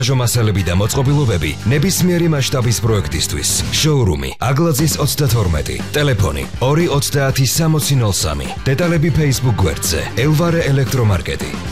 მასალები და მოწყობილობები ნებისმიერი მასშტაბის პროექტისთვის. შოურუმი აგლაძის 32, ტელეფონი 230 6003. დეტალები Facebook გვერდზე. ელვარე ელექტრომარკეტი.